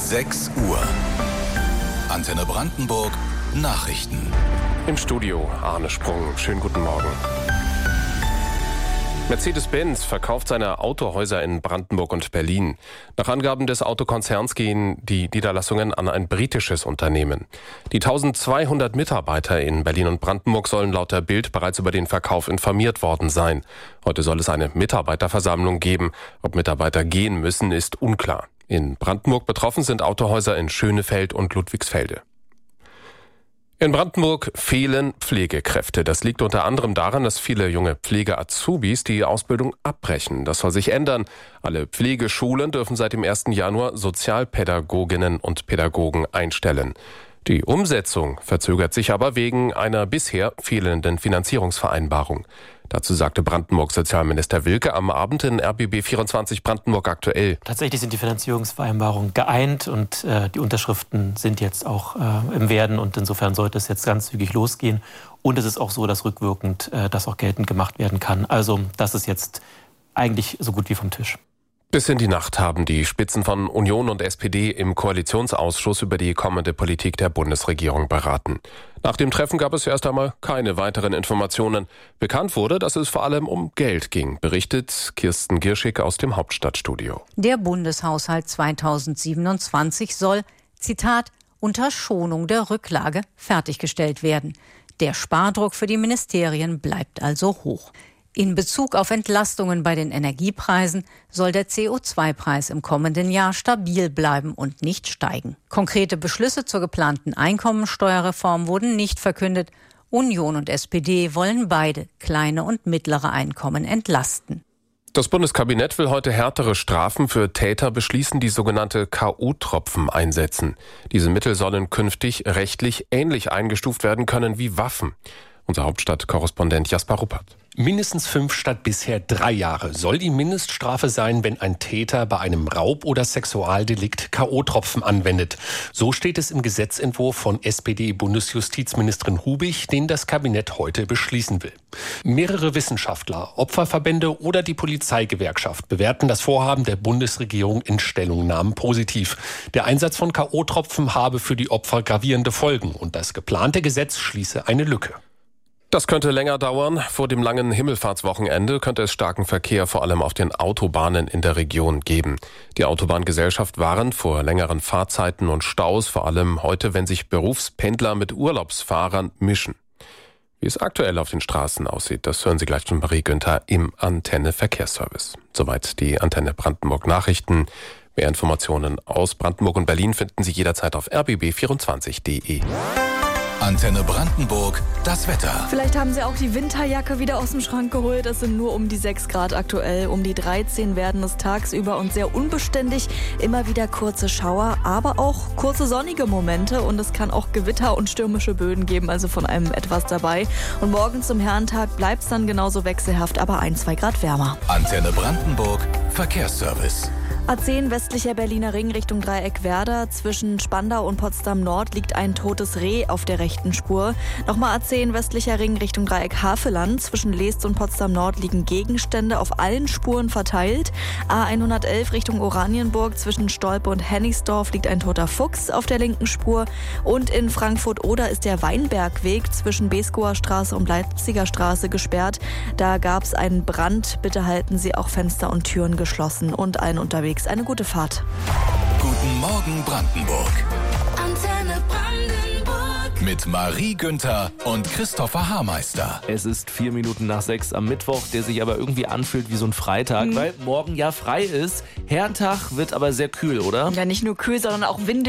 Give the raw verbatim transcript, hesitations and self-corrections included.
sechs Uhr. Antenne Brandenburg Nachrichten. Im Studio Arne Sprung. Schönen guten Morgen. Mercedes-Benz verkauft seine Autohäuser in Brandenburg und Berlin. Nach Angaben des Autokonzerns gehen die Niederlassungen an ein britisches Unternehmen. Die eintausendzweihundert Mitarbeiter in Berlin und Brandenburg sollen laut der Bild bereits über den Verkauf informiert worden sein. Heute soll es eine Mitarbeiterversammlung geben. Ob Mitarbeiter gehen müssen, ist unklar. In Brandenburg betroffen sind Autohäuser in Schönefeld und Ludwigsfelde. In Brandenburg fehlen Pflegekräfte. Das liegt unter anderem daran, dass viele junge Pflege-Azubis die Ausbildung abbrechen. Das soll sich ändern. Alle Pflegeschulen dürfen seit dem ersten Januar Sozialpädagoginnen und Pädagogen einstellen. Die Umsetzung verzögert sich aber wegen einer bisher fehlenden Finanzierungsvereinbarung. Dazu sagte Brandenburgs Sozialminister Wilke am Abend in R B B vierundzwanzig Brandenburg aktuell. Tatsächlich sind die Finanzierungsvereinbarungen geeint und äh, die Unterschriften sind jetzt auch äh, im Werden und insofern sollte es jetzt ganz zügig losgehen. Und es ist auch so, dass rückwirkend äh, das auch geltend gemacht werden kann. Also das ist jetzt eigentlich so gut wie vom Tisch. Bis in die Nacht haben die Spitzen von Union und S P D im Koalitionsausschuss über die kommende Politik der Bundesregierung beraten. Nach dem Treffen gab es erst einmal keine weiteren Informationen. Bekannt wurde, dass es vor allem um Geld ging, berichtet Kirsten Gierschig aus dem Hauptstadtstudio. Der Bundeshaushalt zweitausendsiebenundzwanzig soll, Zitat, unter Schonung der Rücklage fertiggestellt werden. Der Spardruck für die Ministerien bleibt also hoch. In Bezug auf Entlastungen bei den Energiepreisen soll der C O zwei Preis im kommenden Jahr stabil bleiben und nicht steigen. Konkrete Beschlüsse zur geplanten Einkommensteuerreform wurden nicht verkündet. Union und S P D wollen beide kleine und mittlere Einkommen entlasten. Das Bundeskabinett will heute härtere Strafen für Täter beschließen, die sogenannte K O-Tropfen einsetzen. Diese Mittel sollen künftig rechtlich ähnlich eingestuft werden können wie Waffen. Unser Hauptstadtkorrespondent Jasper Ruppert. Mindestens fünf statt bisher drei Jahre soll die Mindeststrafe sein, wenn ein Täter bei einem Raub- oder Sexualdelikt K O-Tropfen anwendet. So steht es im Gesetzentwurf von S P D-Bundesjustizministerin Hubig, den das Kabinett heute beschließen will. Mehrere Wissenschaftler, Opferverbände oder die Polizeigewerkschaft bewerten das Vorhaben der Bundesregierung in Stellungnahmen positiv. Der Einsatz von K O-Tropfen habe für die Opfer gravierende Folgen und das geplante Gesetz schließe eine Lücke. Das könnte länger dauern. Vor dem langen Himmelfahrtswochenende könnte es starken Verkehr vor allem auf den Autobahnen in der Region geben. Die Autobahngesellschaft warnt vor längeren Fahrzeiten und Staus, vor allem heute, wenn sich Berufspendler mit Urlaubsfahrern mischen. Wie es aktuell auf den Straßen aussieht, das hören Sie gleich von Marie Günther im Antenne Verkehrsservice. Soweit die Antenne Brandenburg Nachrichten. Mehr Informationen aus Brandenburg und Berlin finden Sie jederzeit auf r b b vierundzwanzig punkt d e. Antenne Brandenburg, das Wetter. Vielleicht haben Sie auch die Winterjacke wieder aus dem Schrank geholt. Es sind nur um die sechs Grad aktuell. Um die dreizehn werden es tagsüber und sehr unbeständig. Immer wieder kurze Schauer, aber auch kurze sonnige Momente. Und es kann auch Gewitter und stürmische Böden geben, also von einem etwas dabei. Und morgen zum Herrentag bleibt es dann genauso wechselhaft, aber ein, zwei Grad wärmer. Antenne Brandenburg, Verkehrsservice. A zehn westlicher Berliner Ring Richtung Dreieck Werder. Zwischen Spandau und Potsdam Nord liegt ein totes Reh auf der rechten Spur. Nochmal A zehn westlicher Ring Richtung Dreieck Havelland. Zwischen Leest und Potsdam Nord liegen Gegenstände auf allen Spuren verteilt. A hundertelf Richtung Oranienburg. Zwischen Stolpe und Hennigsdorf liegt ein toter Fuchs auf der linken Spur. Und in Frankfurt-Oder ist der Weinbergweg zwischen Beeskower Straße und Leipziger Straße gesperrt. Da gab es einen Brand. Bitte halten Sie auch Fenster und Türen geschlossen und allen unterwegs eine gute Fahrt. Guten Morgen Brandenburg. Antenne Brandenburg. Mit Marie Günther und Christopher Haarmeister. Es ist vier Minuten nach sechs am Mittwoch, der sich aber irgendwie anfühlt wie so ein Freitag, mhm. weil morgen ja frei ist. Herrentag wird aber sehr kühl, oder? Ja, nicht nur kühl, sondern auch windig.